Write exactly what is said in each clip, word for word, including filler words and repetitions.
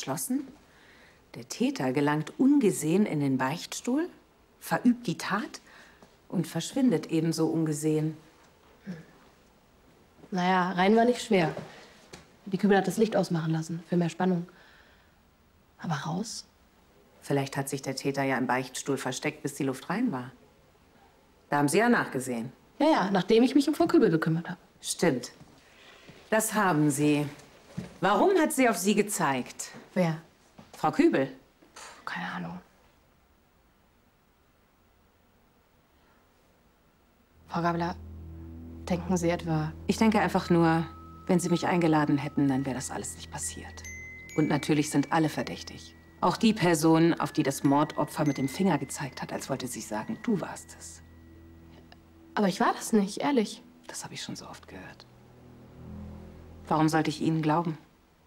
geschlossen? Der Täter gelangt ungesehen in den Beichtstuhl, verübt die Tat und verschwindet ebenso ungesehen. Hm. Naja, rein war nicht schwer. Die Kübel hat das Licht ausmachen lassen, für mehr Spannung. Aber raus? Vielleicht hat sich der Täter ja im Beichtstuhl versteckt, bis die Luft rein war. Da haben Sie ja nachgesehen. Ja, ja, nachdem ich mich um Frau Kübel gekümmert habe. Stimmt. Das haben Sie. Warum hat sie auf Sie gezeigt? Wer? Frau Kübel? Puh, keine Ahnung. Frau Gabler, denken Sie etwa... Ich denke einfach nur, wenn Sie mich eingeladen hätten, dann wäre das alles nicht passiert. Und natürlich sind alle verdächtig. Auch die Person, auf die das Mordopfer mit dem Finger gezeigt hat, als wollte sie sagen, du warst es. Aber ich war das nicht, ehrlich. Das habe ich schon so oft gehört. Warum sollte ich Ihnen glauben?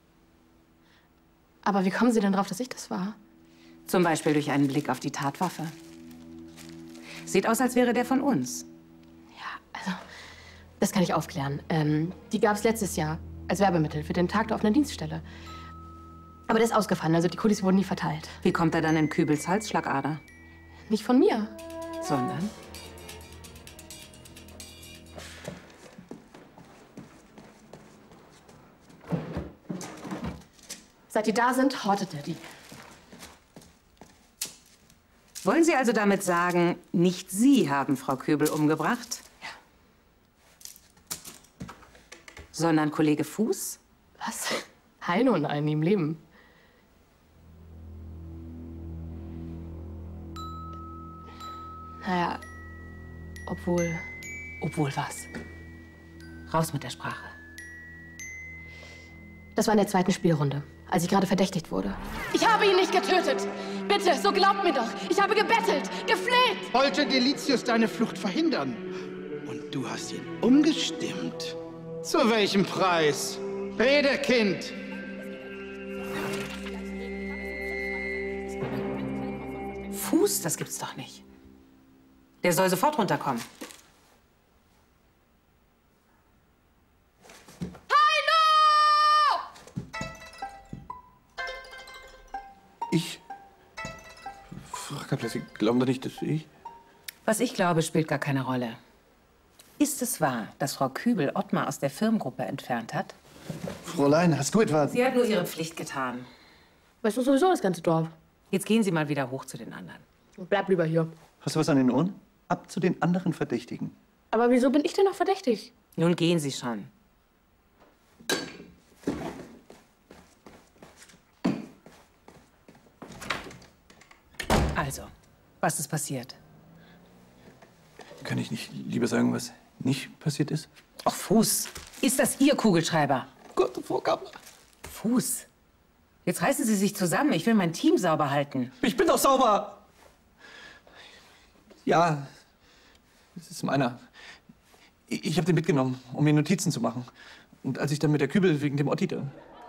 Aber wie kommen Sie denn drauf, dass ich das war? Zum Beispiel durch einen Blick auf die Tatwaffe. Sieht aus, als wäre der von uns. Ja, also, das kann ich aufklären. Ähm, die gab es letztes Jahr als Werbemittel für den Tag der offenen Dienststelle. Aber der ist ausgefallen, also die Kulis wurden nie verteilt. Wie kommt er dann in Kübels Halsschlagader? Nicht von mir. Sondern? Seit die da sind, hortet er die. Wollen Sie also damit sagen, nicht Sie haben Frau Kübel umgebracht? Ja. Sondern Kollege Fuß? Was? Heino, nein, nie im Leben. Naja, obwohl... Obwohl was? Raus mit der Sprache. Das war in der zweiten Spielrunde, als ich gerade verdächtigt wurde. Ich habe ihn nicht getötet! Bitte, so glaubt mir doch! Ich habe gebettelt, gefleht! Wollte Delicius deine Flucht verhindern? Und du hast ihn umgestimmt? Zu welchem Preis? Rede, Kind! Fuß? Das gibt's doch nicht. Der soll sofort runterkommen. Ich? Frau Gabler, Sie glauben doch nicht, dass ich... Was ich glaube, spielt gar keine Rolle. Ist es wahr, dass Frau Kübel Ottmar aus der Firmengruppe entfernt hat? Fräulein, hast du etwa... Sie hat nur ihre Pflicht getan. Weißt du sowieso das ganze Dorf? Jetzt gehen Sie mal wieder hoch zu den anderen. Bleib lieber hier. Hast du was an den Ohren? Ab zu den anderen Verdächtigen. Aber wieso bin ich denn noch verdächtig? Nun gehen Sie schon. Also, was ist passiert? Kann ich nicht lieber sagen, was nicht passiert ist? Ach, Fuß. Ist das Ihr Kugelschreiber? Gott, Frau Gabler. Fuß. Jetzt reißen Sie sich zusammen. Ich will mein Team sauber halten. Ich bin doch sauber! Ja, das ist meiner. Ich, ich habe den mitgenommen, um mir Notizen zu machen. Und als ich dann mit der Kübel wegen dem Otti da...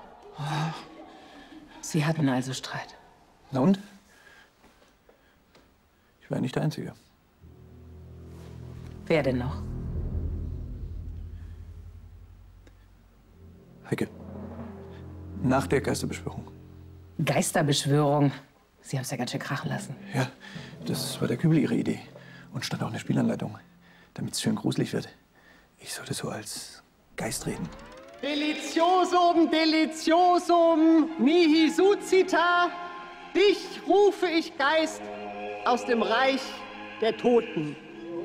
Sie hatten also Streit. Na und? Ich war ja nicht der Einzige. Wer denn noch? Heike. Nach der Geisterbeschwörung. Geisterbeschwörung? Sie haben es ja ganz schön krachen lassen. Ja, das war der Kübel ihre Idee. Und stand auch in der Spielanleitung, damit es schön gruselig wird. Ich sollte so als Geist reden. Deliciosum, deliciosum, mihi sucita. Dich rufe ich, Geist, aus dem Reich der Toten.